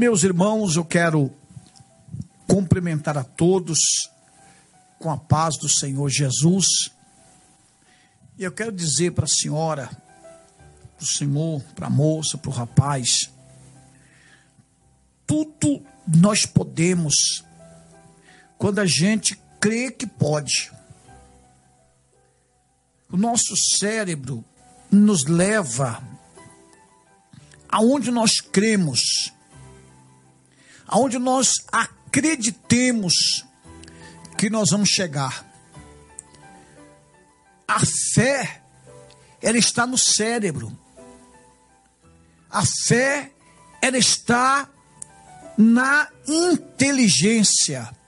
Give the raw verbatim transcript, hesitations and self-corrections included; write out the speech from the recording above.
Meus irmãos, eu quero cumprimentar a todos com a paz do Senhor Jesus. E eu quero dizer para a senhora, para o senhor, para a moça, para o rapaz, tudo nós podemos quando a gente crê que pode. O nosso cérebro nos leva aonde nós cremos, aonde nós acreditemos que nós vamos chegar. A fé, ela está no cérebro. A fé, ela está na inteligência.